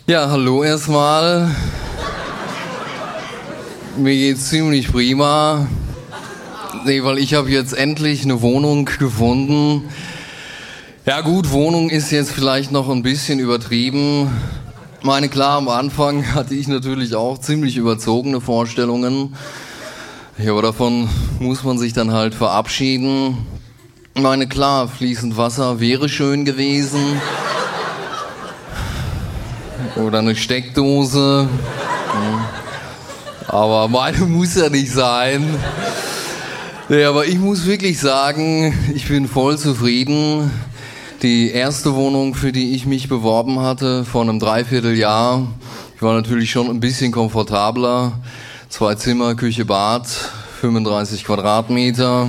Ja, hallo erstmal. Mir geht's ziemlich prima. Nee, weil ich habe jetzt endlich eine Wohnung gefunden. Ja gut, Wohnung ist jetzt vielleicht noch ein bisschen übertrieben. Meine, klar, am Anfang hatte ich natürlich auch ziemlich überzogene Vorstellungen. Ja, aber davon muss man sich dann halt verabschieden. Meine, klar, fließend Wasser wäre schön gewesen. Oder eine Steckdose. Aber meine muss ja nicht sein. Nee, aber ich muss wirklich sagen, ich bin voll zufrieden. Die erste Wohnung, für die ich mich beworben hatte, vor einem Dreivierteljahr, ich war natürlich schon ein bisschen komfortabler. 2 Zimmer, Küche, Bad, 35 Quadratmeter.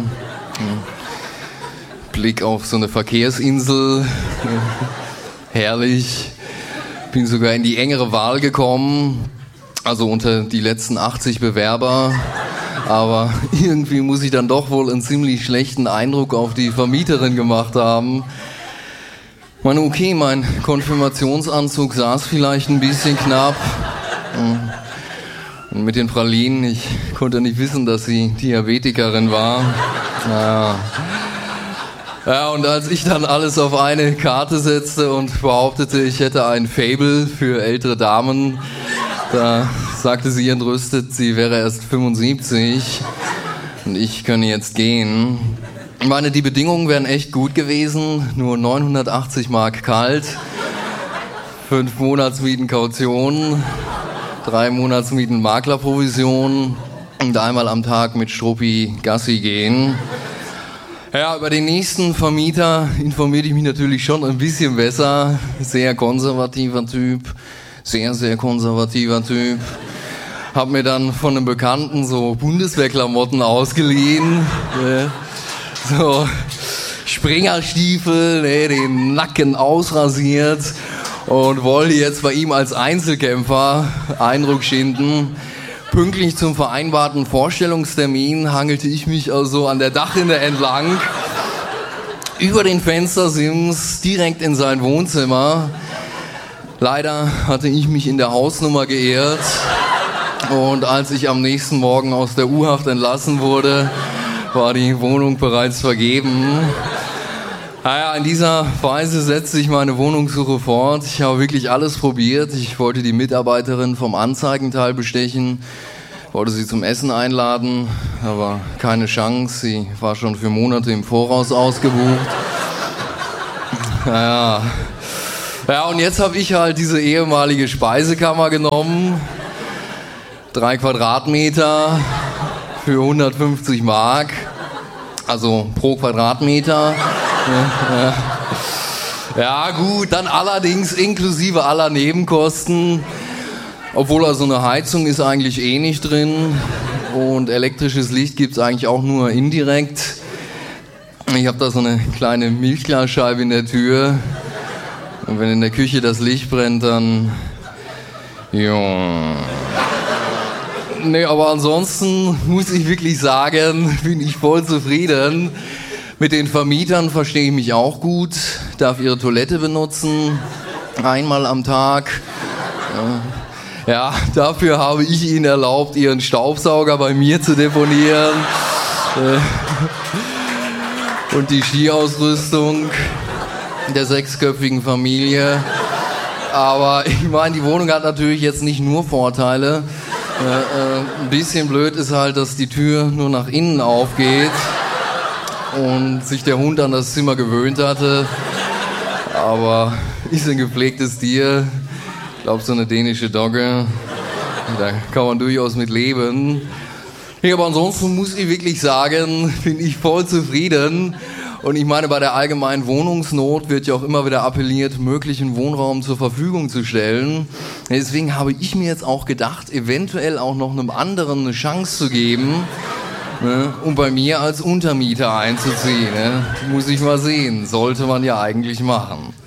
Blick auf so eine Verkehrsinsel. Herrlich. Bin sogar in die engere Wahl gekommen, also unter die letzten 80 Bewerber. Aber irgendwie muss ich dann doch wohl einen ziemlich schlechten Eindruck auf die Vermieterin gemacht haben. Ich meine, okay, mein Konfirmationsanzug saß vielleicht ein bisschen knapp. Und mit den Pralinen, ich konnte nicht wissen, dass sie Diabetikerin war. Naja. Ja, und als ich dann alles auf eine Karte setzte und behauptete, ich hätte ein Faible für ältere Damen, da sagte sie entrüstet, sie wäre erst 75 und ich könne jetzt gehen. Ich meine, die Bedingungen wären echt gut gewesen, nur 980 Mark kalt, 5 Monatsmieten Kaution, 3 Monatsmieten Maklerprovision und einmal am Tag mit Struppi Gassi gehen. Ja, über den nächsten Vermieter informierte ich mich natürlich schon ein bisschen besser. Sehr konservativer Typ, sehr, sehr konservativer Typ. Hab mir dann von einem Bekannten so Bundeswehrklamotten ausgeliehen. So Springerstiefel, den Nacken ausrasiert und wollte jetzt bei ihm als Einzelkämpfer Eindruck schinden. Pünktlich zum vereinbarten Vorstellungstermin hangelte ich mich also an der Dachrinne entlang, über den Fenstersims direkt in sein Wohnzimmer. Leider hatte ich mich in der Hausnummer geirrt und als ich am nächsten Morgen aus der U-Haft entlassen wurde, war die Wohnung bereits vergeben. Naja, in dieser Weise setzte ich meine Wohnungssuche fort. Ich habe wirklich alles probiert. Ich wollte die Mitarbeiterin vom Anzeigenteil bestechen, wollte sie zum Essen einladen, aber keine Chance. Sie war schon für Monate im Voraus ausgebucht. Ja, und jetzt habe ich halt diese ehemalige Speisekammer genommen. 3 Quadratmeter für 150 Mark, also pro Quadratmeter. Ja gut, dann allerdings inklusive aller Nebenkosten, obwohl also eine Heizung ist eigentlich eh nicht drin und elektrisches Licht gibt's eigentlich auch nur indirekt. Ich habe da so eine kleine Milchglasscheibe in der Tür und wenn in der Küche das Licht brennt, dann ja. Nee, aber ansonsten muss ich wirklich sagen, bin ich voll zufrieden. Mit den Vermietern verstehe ich mich auch gut, darf ihre Toilette benutzen, einmal am Tag. Ja, dafür habe ich ihnen erlaubt, ihren Staubsauger bei mir zu deponieren. Und die Skiausrüstung der 6-köpfigen Familie. Aber ich meine, die Wohnung hat natürlich jetzt nicht nur Vorteile. Ein bisschen blöd ist halt, dass die Tür nur nach innen aufgeht. Und sich der Hund an das Zimmer gewöhnt hatte. Aber ist ein gepflegtes Tier. Ich glaube, so eine dänische Dogge. Da kann man durchaus mit leben. Nee, aber ansonsten muss ich wirklich sagen, bin ich voll zufrieden. Und ich meine, bei der allgemeinen Wohnungsnot wird ja auch immer wieder appelliert, möglichen Wohnraum zur Verfügung zu stellen. Deswegen habe ich mir jetzt auch gedacht, eventuell auch noch einem anderen eine Chance zu geben. Um bei mir als Untermieter einzuziehen. Muss ich mal sehen. Sollte man ja eigentlich machen.